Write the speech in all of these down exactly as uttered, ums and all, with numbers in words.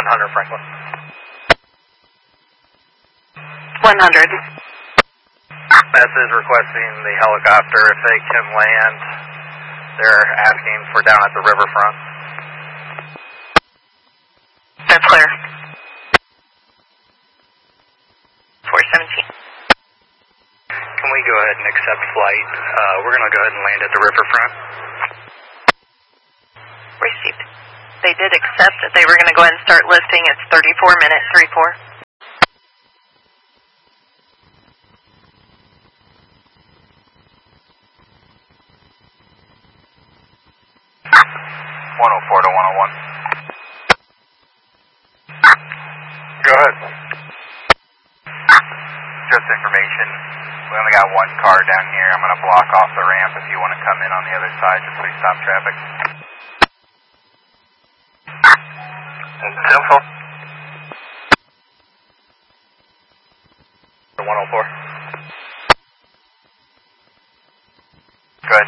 one hundred Franklin. one hundred. S is requesting the helicopter if they can land. They're asking for down at the riverfront. That's clear. four seventeen. Can we go ahead and accept flight? Uh, we're going to go ahead and land at the riverfront. Received. They did accept that they were going to go ahead and start lifting. It's thirty-four minutes, three four. one oh four to one oh one. Go ahead. Just information. We only got one car down here. I'm going to block off the ramp if you want to come in on the other side just so we stop traffic. Info. one oh four. Good.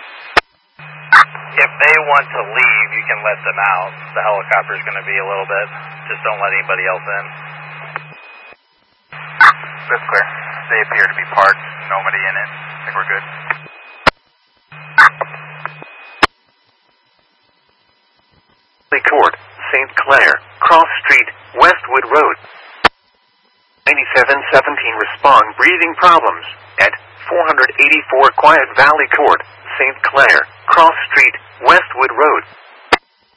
If they want to leave, you can let them out. The helicopter's going to be a little bit. Just don't let anybody else in. That's clear. They appear to be parked. Nobody in it. I think we're good. Court, Saint Clair, Cross Street, Westwood Road. ninety-seven seventeen respond breathing problems at four eighty-four Quiet Valley Court, Saint Clair, Cross Street, Westwood Road.